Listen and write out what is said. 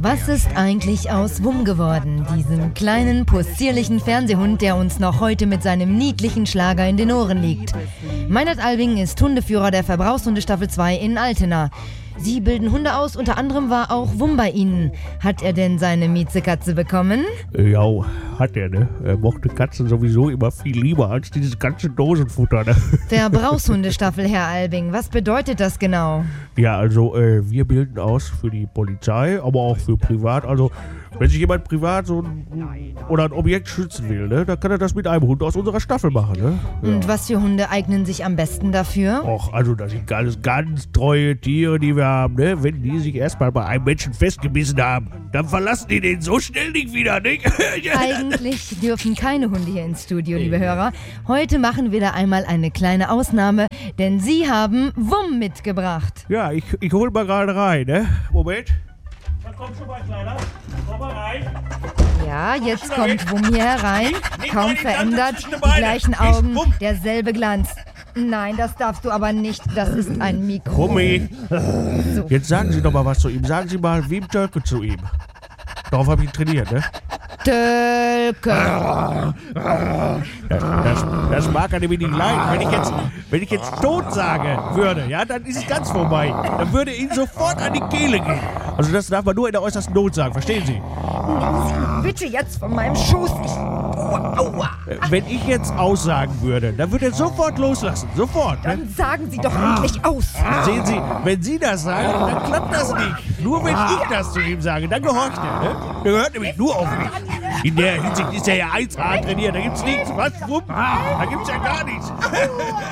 Was ist eigentlich aus Wum geworden, diesem kleinen, possierlichen Fernsehhund, der uns noch heute mit seinem niedlichen Schlager in den Ohren liegt? Meinert Albing ist Hundeführer der Verbrauchshundestaffel 2 in Altena. Sie bilden Hunde aus, unter anderem war auch Wum bei Ihnen. Hat er denn seine Miezekatze bekommen? Ja, hat er, ne? Er mochte Katzen sowieso immer viel lieber als dieses ganze Dosenfutter, ne? Verbrauchshundestaffel, Herr Albing, was bedeutet das genau? Ja, also, wir bilden aus für die Polizei, aber auch für privat. Also, wenn sich jemand privat so ein Objekt schützen will, ne, dann kann er das mit einem Hund aus unserer Staffel machen, ne? Ja. Und was für Hunde eignen sich am besten dafür? Och, also das sind alles ganz treue Tiere, die wir haben, ne? Wenn die sich erstmal bei einem Menschen festgebissen haben, dann verlassen die den so schnell nicht wieder, nicht? Eigentlich dürfen keine Hunde hier ins Studio, liebe Hörer. Heute machen wir da einmal eine kleine Ausnahme, denn Sie haben Wum mitgebracht. Ja, ich hol mal gerade rein, ne? Moment. Da komm schon mal, Kleiner. Komm mal rein. Ja, jetzt kommt Wum hier herein. Kaum verändert, die gleichen Augen, derselbe Glanz. Nein, das darfst du aber nicht. Das ist ein Mikro. Rummi. So. Jetzt sagen Sie doch mal was zu ihm. Sagen Sie mal Wim Tölke zu ihm. Darauf habe ich ihn trainiert, ne? Tölke. Das mag er nämlich nicht leiden. Wenn ich jetzt tot sagen würde, ja, dann ist es ganz vorbei. Dann würde ihn sofort an die Kehle gehen. Also das darf man nur in der äußersten Not sagen, verstehen Sie? Bitte jetzt von meinem Schoß. Aua. Wenn ich jetzt aussagen würde, dann würde er sofort loslassen. Sofort. Ne? Dann sagen Sie doch endlich aus. Sehen Sie, wenn Sie das sagen, dann klappt das nicht. Nur wenn ich das zu ihm sage, dann gehorcht er. Ne? Der hört nämlich nur auf mich. In der Hinsicht ist er ja 1A trainiert. Da gibt's nichts. Was? Da gibt's ja gar nichts.